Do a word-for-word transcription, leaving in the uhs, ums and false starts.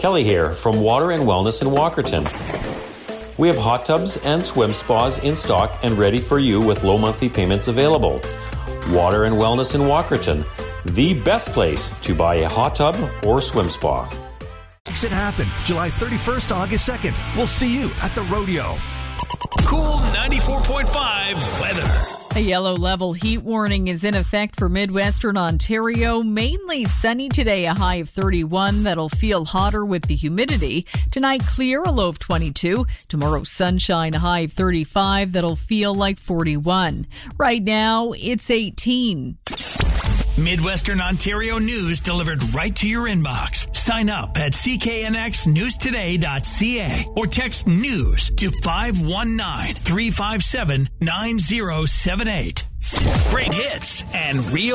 Kelly here from Water and Wellness in Walkerton. We have hot tubs and swim spas in stock and ready for you with low monthly payments available. Water and Wellness in Walkerton, the best place to buy a hot tub or swim spa. Makes it happen. July thirty-first to August second. We'll see you at the rodeo. Cool ninety-four point five weather. A yellow level heat warning is in effect for Midwestern Ontario. Mainly sunny today, a high of thirty-one. That'll feel hotter with the humidity. Tonight, clear, a low of twenty-two. Tomorrow, sunshine, a high of thirty-five. That'll feel like forty-one. Right now, it's eighteen. Midwestern Ontario news delivered right to your inbox. Sign up at c k n x news today dot c a or text news to five one nine, three five seven, nine zero seven eight. Great hits and real